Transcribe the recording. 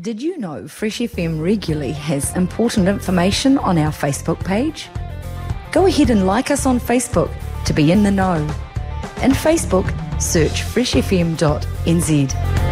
Did you know Fresh FM regularly has important information on our Facebook page? Go ahead and like us on Facebook to be in the know. In Facebook, search freshfm.nz.